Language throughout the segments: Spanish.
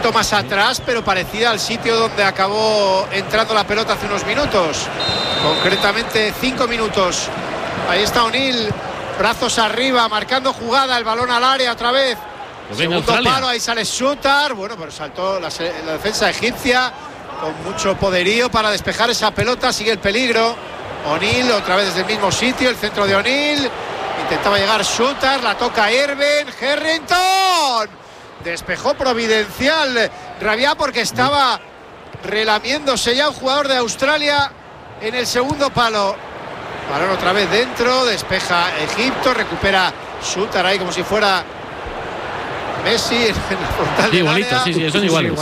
poquito más atrás, pero parecida al sitio donde acabó entrando la pelota hace unos minutos, concretamente 5 minutos. Ahí está O'Neill, brazos arriba, marcando jugada, el balón al área otra vez. Segundo palo, ahí sale Sutar. Bueno, pero saltó la defensa egipcia con mucho poderío para despejar esa pelota. Sigue el peligro. O'Neill otra vez desde el mismo sitio, el centro de O'Neill. Intentaba llegar Sutar, la toca Irving. Harrington despejó providencial Rabiat porque estaba relamiéndose ya un jugador de Australia en el segundo palo. Balón otra vez dentro, despeja Egipto, recupera Sutar ahí como si fuera Messi en la frontal del igualito, área. sí, son iguales.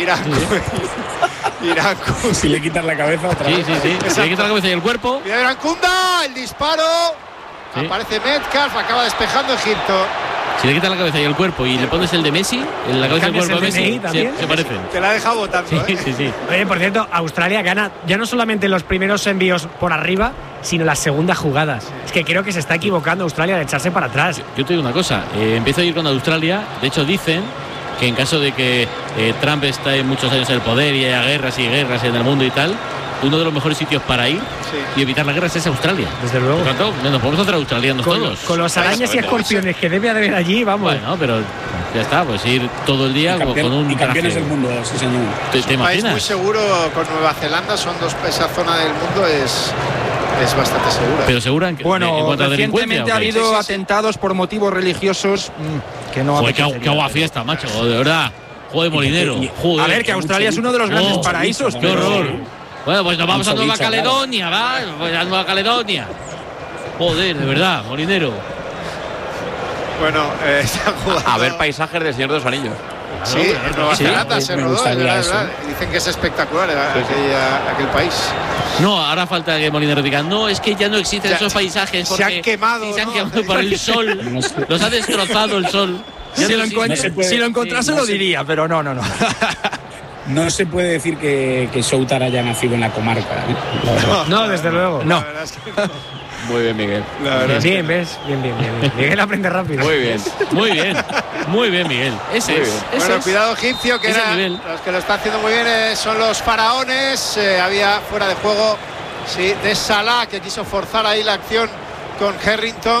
Irán si le quitas la cabeza otra vez. Sí. Si le quitas la cabeza y el cuerpo. Mira Irán-Kunda, el disparo. Sí. Aparece Metcalf, acaba despejando Egipto. Si le quitas la cabeza y el cuerpo y le pones el de Messi, en la cabeza y el cuerpo de Messi, se parecen. Te la ha dejado votando. Sí. Oye, por cierto, Australia gana ya no solamente los primeros envíos por arriba, sino las segundas jugadas. Es que creo que se está equivocando Australia de echarse para atrás. Yo te digo una cosa, empiezo a ir con Australia. De hecho, dicen que en caso de que Trump esté muchos años en el poder y haya guerras y guerras en el mundo y tal, uno de los mejores sitios para ir y evitar las guerras es Australia. Desde luego. Por tanto, nos podemos hacer australianos todos. Con los arañas y escorpiones que debe haber allí, vamos. Bueno, pero ya está, pues ir todo el día con un campeones traje. del mundo, sí señor. ¿Te imaginas? País muy seguro con Nueva Zelanda, esa zona del mundo es bastante segura. Pero segura bueno, recientemente ha habido atentados por motivos religiosos que no. Joder, qué agua fiesta, macho, de verdad. Joder, Molinero. Joder, a ver, que Australia es uno de los grandes paraísos. Qué horror. Bueno, pues nos vamos a Nueva Caledonia, ¿va? Pues a Nueva Caledonia. Joder, de verdad, Molinero. Bueno, a ver paisajes del Señor de los Anillos. Sí, en Nueva Zelanda se rodó, dicen que es espectacular aquel país. No, ahora falta que Molinero diga, no, es que ya no existen esos paisajes porque se han quemado, se han quemado por el sol, los ha destrozado el sol. Si lo encontrase lo diría, pero no. No se puede decir que Sutar haya nacido en la comarca. No, desde luego. No. Muy bien, Miguel. Bien, ¿ves? Bien. Miguel aprende rápido. Muy bien, Miguel. Ese es. Bueno, cuidado egipcio, que los que lo están haciendo muy bien son los faraones. Había fuera de juego de Salah, que quiso forzar ahí la acción con Harrington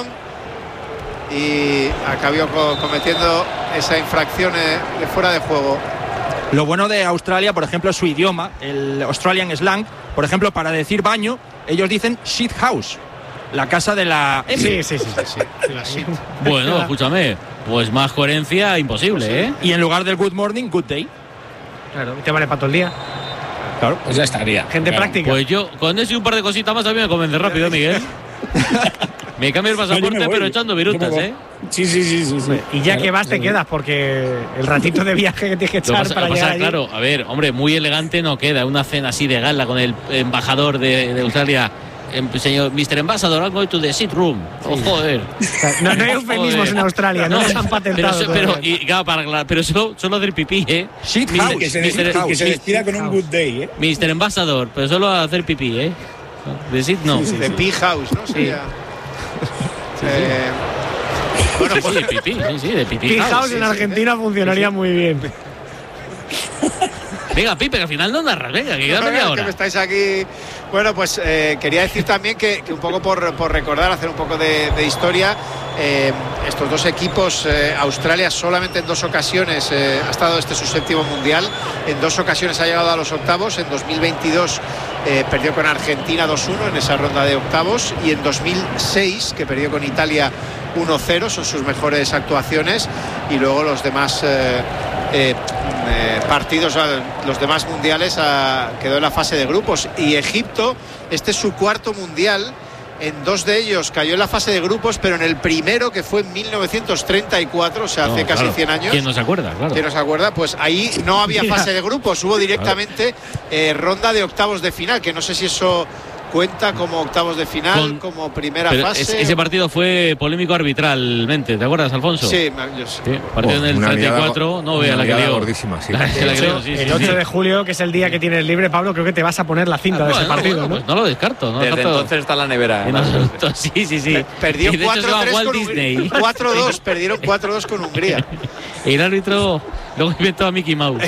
y acabó cometiendo esa infracción de fuera de juego. Lo bueno de Australia, por ejemplo, es su idioma, el Australian slang. Por ejemplo, para decir baño, ellos dicen shit house, la casa de la Sí. Bueno, escúchame, pues más coherencia imposible, ¿eh? Y en lugar del good morning, good day. Claro, te vale para todo el día. Claro, pues ya estaría. Gente práctica. Pues yo, con eso y un par de cositas más, a mí me convence rápido, Miguel. Me cambio el pasaporte, pero echando virutas, ¿eh? Sí. Y ya que vas, te quedas, porque el ratito de viaje que tienes que echar para llegar allí. Claro, a ver, hombre, muy elegante no queda. Una cena así de gala con el embajador de Australia. Señor Mr. Ambassador, I'm going to the seat room. Joder. No hay eufemismos en Australia, no los han patentado. Pero solo hacer pipí, ¿eh? Shit house. Que se despida con un good day, ¿eh? Mr. Ambassador, pero solo hacer pipí, ¿eh? De seat no. De pee house, ¿no? Sí. Bueno, pues de pipí, de pipí. Pee house en Argentina funcionaría muy bien. Venga, Pipe, que al final no narras, venga, que queda media hora. Que estáis aquí. Bueno, pues quería decir también que un poco por recordar, hacer un poco de historia. Estos dos equipos, Australia solamente en 2 ocasiones ha estado su 7º mundial, en 2 ocasiones ha llegado a los octavos. En 2022 perdió con Argentina 2-1 en esa ronda de octavos, y en 2006 que perdió con Italia 1-0, son sus mejores actuaciones. Y luego los demás partidos, los demás mundiales, quedó en la fase de grupos. Y Egipto, este es su 4º mundial. En 2 de ellos cayó en la fase de grupos, pero en el primero, que fue en 1934, o sea, hace casi 100 años. ¿Quién no se acuerda? Claro. ¿Quién no se acuerda? Pues ahí no había fase de grupos, hubo directamente ronda de octavos de final, que no sé si eso cuenta como octavos de final, como primera fase. Ese partido fue polémico arbitralmente, ¿te acuerdas, Alfonso? Sí, yo sé. Sí, partido en el 34, no vea la que dio. Gordísima, sí. El 8 de julio, que es el día que tienes libre, Pablo, creo que te vas a poner la cinta de ese partido, ¿no? Pues no lo descarto. Desde entonces está en la nevera. Sí. Perdió 4-3 4-2, perdieron 4-2 con Hungría. El árbitro luego inventó a Mickey Mouse.